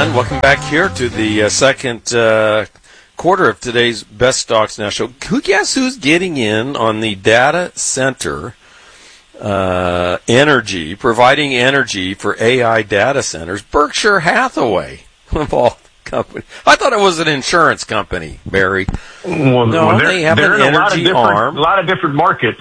And welcome back here to the second quarter of today's Best Stocks Now show. Guess who's getting in on the data center energy, providing energy for AI data centers? Berkshire Hathaway, of all companies. I thought it was an insurance company, Barry. Well, no, they have an energy arm. A lot of different markets.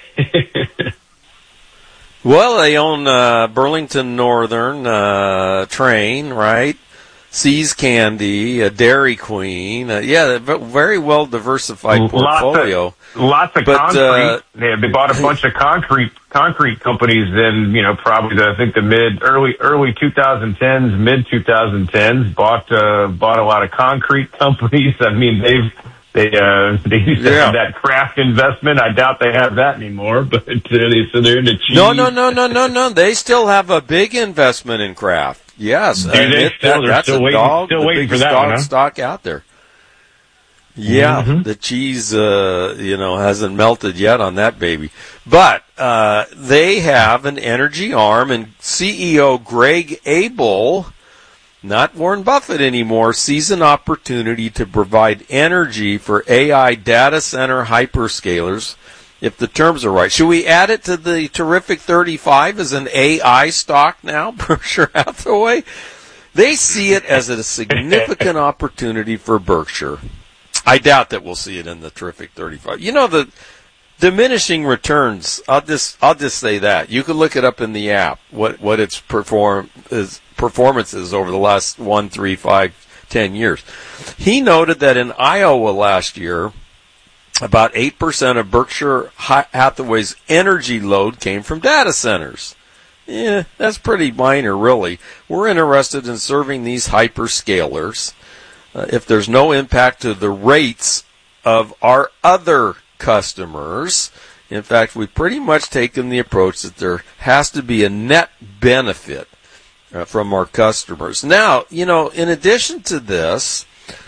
Well, they own Burlington Northern Train, right? See's Candy, Dairy Queen. Very well diversified portfolio. Lots of concrete. They bought a bunch of concrete companies in, probably I think the early 2010s, mid 2010s. Bought a lot of concrete companies. I mean, they used to have that Kraft investment. I doubt they have that anymore, but they're into cheese. No. They still have a big investment in Kraft. Yes. They're still waiting for that one, huh? Stock out there. Yeah, The cheese, hasn't melted yet on that baby. But they have an energy arm, and CEO Greg Abel, not Warren Buffett anymore, sees an opportunity to provide energy for AI data center hyperscalers, if the terms are right. Should we add it to the terrific 35 as an AI stock now, Berkshire Hathaway? They see it as a significant opportunity for Berkshire. I doubt that we'll see it in the terrific 35. The diminishing returns, I'll just say that. You can look it up in the app, what its performance is over the last 1, 3, 5, 10 years. He noted that in Iowa last year, about 8% of Berkshire Hathaway's energy load came from data centers. Yeah, that's pretty minor, really. We're interested in serving these hyperscalers if there's no impact to the rates of our other customers. In fact, we've pretty much taken the approach that there has to be a net benefit from our customers. Now, in addition to this,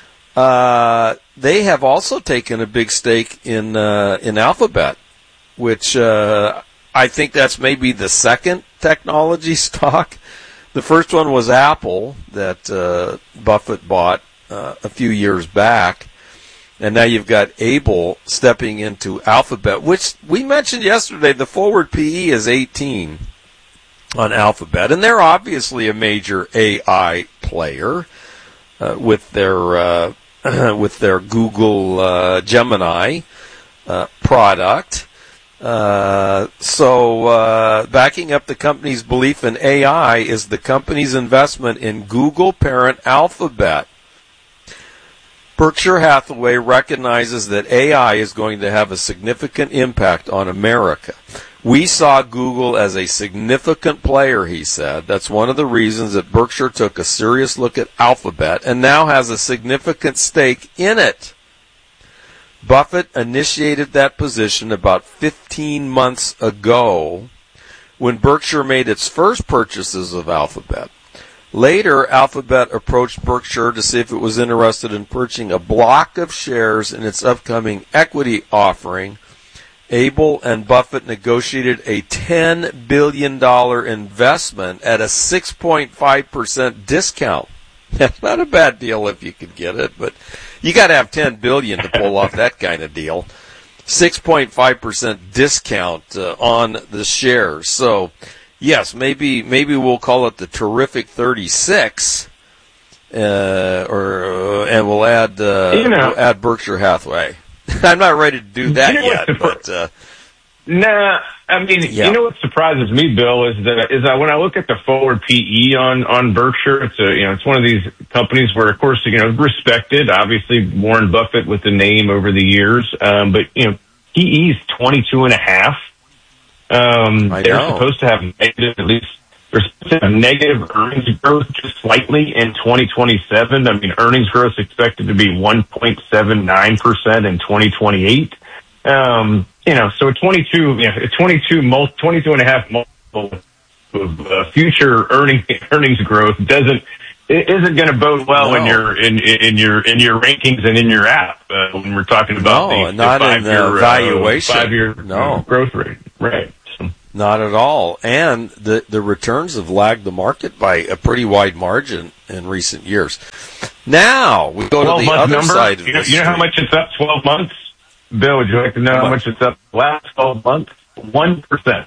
they have also taken a big stake in Alphabet, which I think that's maybe the second technology stock. The first one was Apple that Buffett bought a few years back, and now you've got Abel stepping into Alphabet, which we mentioned yesterday. The forward PE is 18 on Alphabet, and they're obviously a major AI player with their Google Gemini product. So backing up the company's belief in AI is the company's investment in Google parent Alphabet. Berkshire Hathaway recognizes that AI is going to have a significant impact on America. We saw Google as a significant player, he said. That's one of the reasons that Berkshire took a serious look at Alphabet and now has a significant stake in it. Buffett initiated that position about 15 months ago when Berkshire made its first purchases of Alphabet. Later, Alphabet approached Berkshire to see if it was interested in purchasing a block of shares in its upcoming equity offering. Abel and Buffett negotiated a $10 billion investment at a 6.5% discount. That's not a bad deal if you could get it, but you got to have $10 billion to pull off that kind of deal. 6.5% discount on the shares. So, yes, maybe we'll call it the terrific 36, and we'll add Berkshire Hathaway. I'm not ready to do that yet, but nah. I mean, You know what surprises me, Bill, is that when I look at the forward PE on Berkshire, it's one of these companies where, of course, respected, obviously Warren Buffett with the name over the years, but PE is 22.5. They're supposed to have negative earnings growth just slightly in 2027. I mean, earnings growth is expected to be 1.79% in 2028. So a 22.5 multiple of future earnings growth isn't going to bode well in your rankings and in your app when we're talking about the valuation, 5-year growth rate, right? So. Not at all. And the returns have lagged the market by a pretty wide margin in recent years. Now, we go to the other side of the street. You know how much it's up 12 months? Bill, would you like to know how much it's up last 12 months? 1%.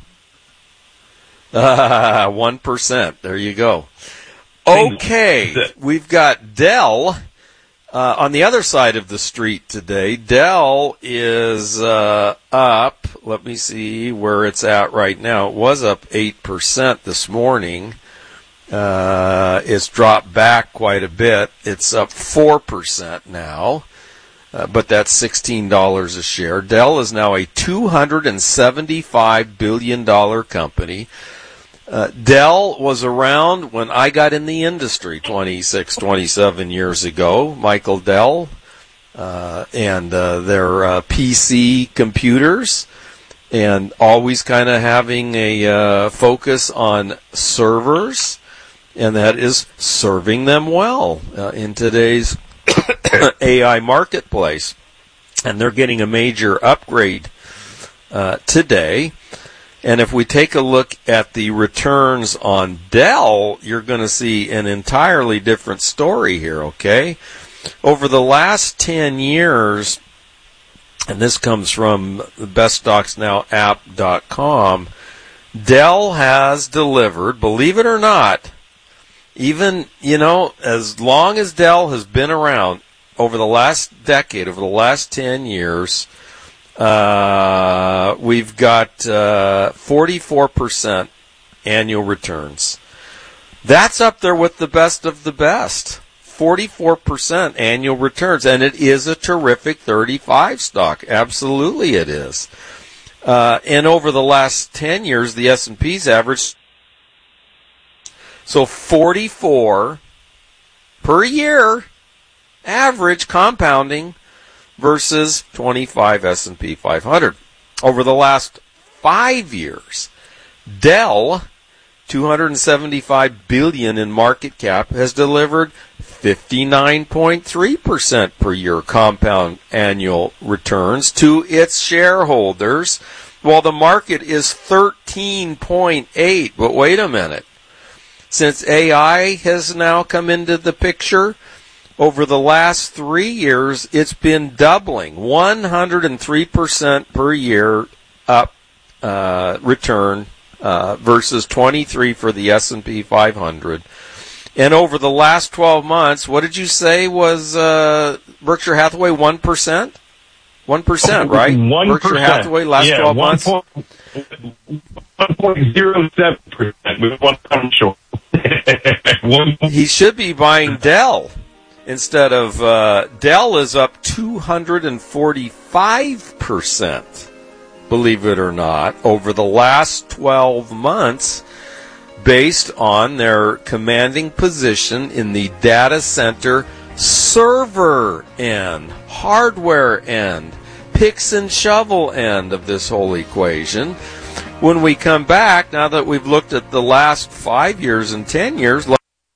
1%. There you go. Okay, we've got Dell on the other side of the street today. Dell is up. Let me see where it's at right now. It was up 8% this morning. It's dropped back quite a bit. It's up 4% now, but that's $16 a share. Dell is now a $275 billion company. Dell was around when I got in the industry 26, 27 years ago. Michael Dell and their PC computers, and always kind of having a focus on servers, and that is serving them well in today's AI marketplace. And they're getting a major upgrade today. And if we take a look at the returns on Dell, you're going to see an entirely different story here, okay? Over the last 10 years, and this comes from beststocksnowapp.com, Dell has delivered, believe it or not, even, as long as Dell has been around, over the last decade, over the last 10 years, we've got 44% annual returns. That's up there with the best of the best. 44% annual returns, and it is a terrific 35 stock. Absolutely it is. And over the last 10 years, the S&P's average, so 44 per year average compounding versus 25 S&P 500. Over the last 5 years, Dell, $275 billion in market cap, has delivered 59.3% per year compound annual returns to its shareholders, while the market is 13.8. But wait a minute. Since AI has now come into the picture, over the last 3 years, it's been doubling, 103% per year up return versus 23 for the S&P 500. And over the last 12 months, what did you say was Berkshire Hathaway? 1%? 1%, right? 1%. Berkshire Hathaway last 12 months? 1.07% with one time short. He should be buying Dell. Instead of Dell is up 245%, believe it or not, over the last 12 months, based on their commanding position in the data center server end, hardware end, picks and shovel end of this whole equation. When we come back, now that we've looked at the last 5 years and 10 years,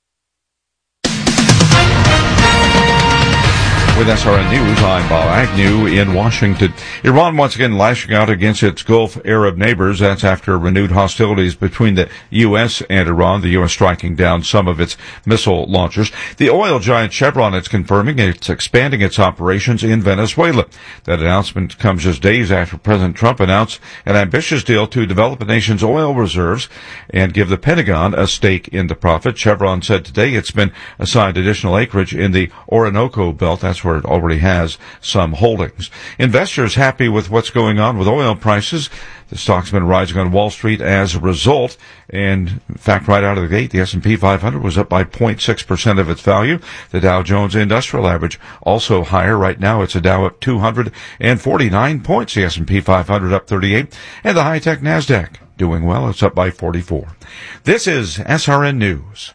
with SRN News, I'm Bob Agnew in Washington. Iran once again lashing out against its Gulf Arab neighbors. That's after renewed hostilities between the U.S. and Iran, the U.S. striking down some of its missile launchers. The oil giant Chevron is confirming it's expanding its operations in Venezuela. That announcement comes just days after President Trump announced an ambitious deal to develop the nation's oil reserves and give the Pentagon a stake in the profit. Chevron said today it's been assigned additional acreage in the Orinoco Belt. That's where it already has some holdings. Investors happy with what's going on with oil prices. The stock's been rising on Wall Street as a result. And in fact, right out of the gate, the S&P 500 was up by 0.6% of its value. The Dow Jones Industrial Average also higher. Right now, it's a Dow up 249 points. The S&P 500 up 38. And the high-tech NASDAQ doing well. It's up by 44. This is SRN News.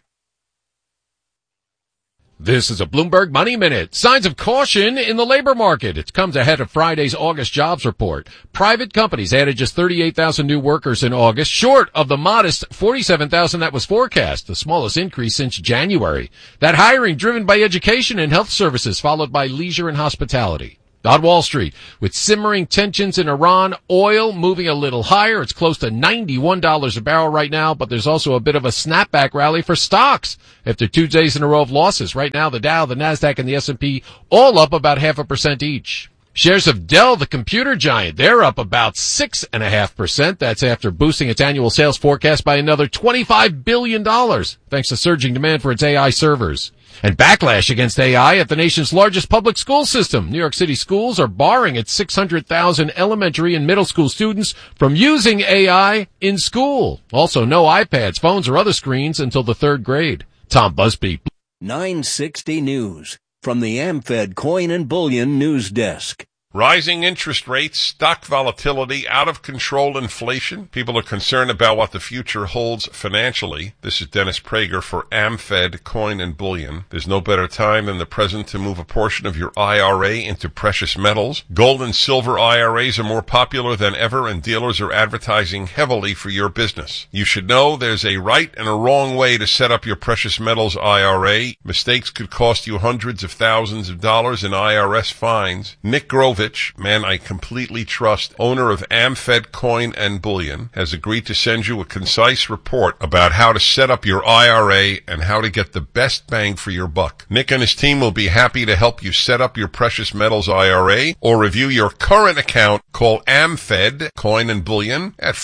This is a Bloomberg Money Minute. Signs of caution in the labor market. It comes ahead of Friday's August jobs report. Private companies added just 38,000 new workers in August, short of the modest 47,000 that was forecast, the smallest increase since January. That hiring driven by education and health services, followed by leisure and hospitality. On Wall Street, with simmering tensions in Iran, oil moving a little higher. It's close to $91 a barrel right now, but there's also a bit of a snapback rally for stocks after 2 days in a row of losses. Right now, the Dow, the Nasdaq, and the S&P all up about 0.5% each. Shares of Dell, the computer giant, they're up about 6.5%. That's after boosting its annual sales forecast by another $25 billion, thanks to surging demand for its AI servers. And backlash against AI at the nation's largest public school system. New York City schools are barring its 600,000 elementary and middle school students from using AI in school. Also, no iPads, phones, or other screens until the 3rd grade. Tom Busby. 960 News from the AmFed Coin and Bullion News Desk. Rising interest rates, stock volatility, out-of-control inflation. People are concerned about what the future holds financially. This is Dennis Prager for AmFed Coin and Bullion. There's no better time than the present to move a portion of your IRA into precious metals. Gold and silver IRAs are more popular than ever, and dealers are advertising heavily for your business. You should know there's a right and a wrong way to set up your precious metals IRA. Mistakes could cost you hundreds of thousands of dollars in IRS fines. Nick Grovich, man I completely trust, owner of AmFed Coin and Bullion, has agreed to send you a concise report about how to set up your IRA and how to get the best bang for your buck. Nick and his team will be happy to help you set up your precious metals IRA or review your current account. Call AmFed Coin and Bullion at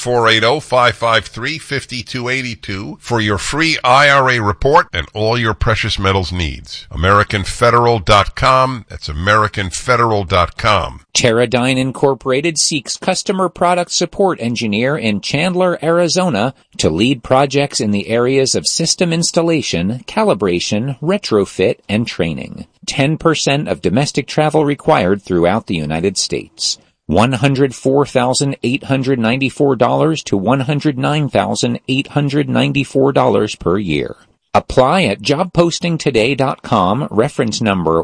480-553-5282 for your free IRA report and all your precious metals needs. AmericanFederal.com. That's AmericanFederal.com. Teradyne Incorporated seeks customer product support engineer in Chandler, Arizona to lead projects in the areas of system installation, calibration, retrofit, and training. 10% of domestic travel required throughout the United States. $104,894 to $109,894 per year. Apply at jobpostingtoday.com, reference number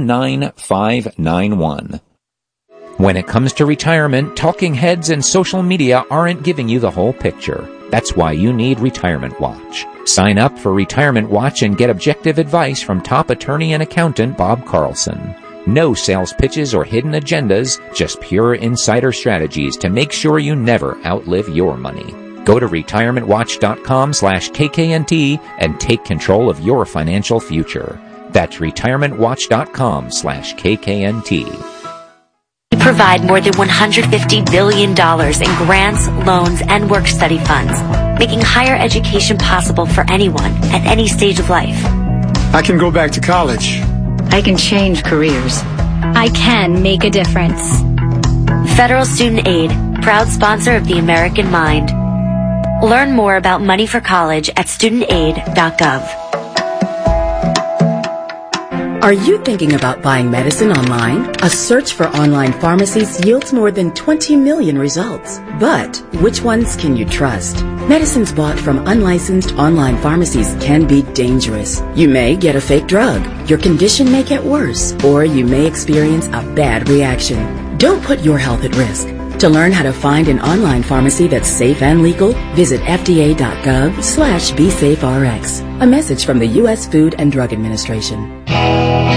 19591. When it comes to retirement, talking heads and social media aren't giving you the whole picture. That's why you need Retirement Watch. Sign up for Retirement Watch and get objective advice from top attorney and accountant Bob Carlson. No sales pitches or hidden agendas, just pure insider strategies to make sure you never outlive your money. Go to retirementwatch.com/KKNT and take control of your financial future. That's retirementwatch.com/KKNT. We provide more than $150 billion in grants, loans, and work-study funds, making higher education possible for anyone at any stage of life. I can go back to college. I can change careers. I can make a difference. Federal Student Aid, proud sponsor of the American Mind. Learn more about money for college at studentaid.gov. Are you thinking about buying medicine online? A search for online pharmacies yields more than 20 million results. But which ones can you trust? Medicines bought from unlicensed online pharmacies can be dangerous. You may get a fake drug, your condition may get worse, or you may experience a bad reaction. Don't put your health at risk. To learn how to find an online pharmacy that's safe and legal, visit fda.gov/BeSafeRx. A message from the U.S. Food and Drug Administration.